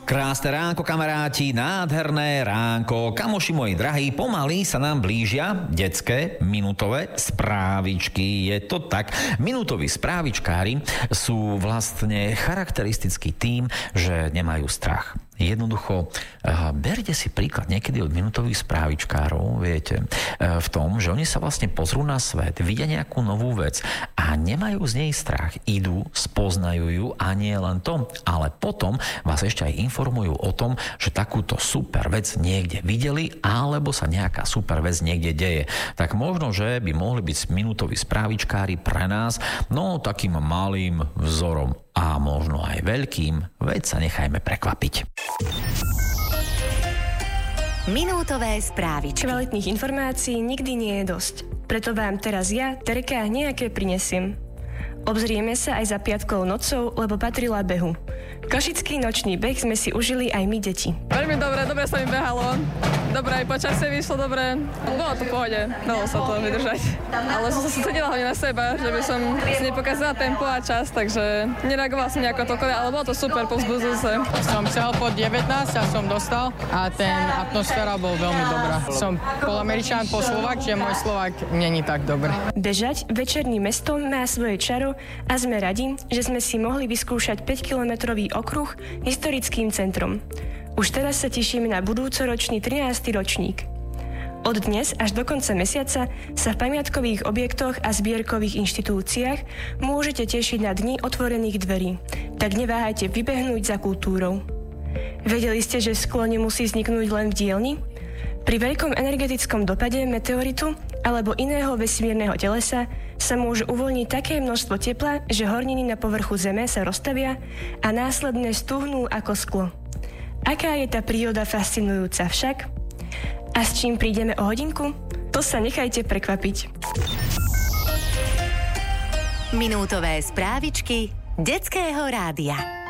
Krásne ránko, kamaráti, nádherné ránko. Kamoši moji drahí, pomaly sa nám blížia detské minútové správičky. Je to tak. Minútoví správičkári sú vlastne charakteristickí tým, že nemajú strach. Jednoducho, berte si príklad niekedy od minútových správičkárov, viete, v tom, že oni sa vlastne pozrú na svet, vidia nejakú novú vec a nemajú z nej strach. Idú, spoznajú ju a nie len to, ale potom vás ešte aj informujú o tom, že takúto super vec niekde videli alebo sa nejaká super vec niekde deje. Tak možno, že by mohli byť minútoví správičkári pre nás, no takým malým vzorom. A možno aj veľkým, veď sa nechajme prekvapiť. Minútové správičky. Kvalitných informácií nikdy nie je dosť. Preto vám teraz ja, Terka, nejaké prinesiem. Obzrieme sa aj za piatkou nocou, lebo patrila behu. Košický nočný beh sme si užili aj my, deti. Veľmi dobre sa mi behalo. Dobre, aj počasie vyšlo dobre. Bolo to v pohode, dalo sa to vydržať. Ale som sa cítila hlavne na seba, že by som si nepokazila tempo a čas, takže nereagovala som nejako toľko, ale bolo to super, povzbudzujúce. Som chcel po 19 a som dostal a ten atmosféra bol veľmi dobrá. Som Polameričan, po Slovák, že môj Slovák není tak dobrý. Bežať večerným mestom má svoje čaro a sme radi, že sme si mohli vyskúšať 5-kilometrový okruh historickým centrom. Už teraz sa tešíme na budúcoročný 13. ročník. Od dnes až do konca mesiaca sa v pamiatkových objektoch a zbierkových inštitúciách môžete tešiť na dni otvorených dverí. Tak neváhajte vybehnúť za kultúrou. Vedeli ste, že sklo nemusí vzniknúť len v dielni? Pri veľkom energetickom dopade meteoritu alebo iného vesmírneho telesa sa môže uvoľniť také množstvo tepla, že horniny na povrchu Zeme sa roztavia a následne stuhnú ako sklo. Aká je tá príroda fascinujúca však? A s čím prídeme o hodinku? To sa nechajte prekvapiť. Minútové správičky detského rádia.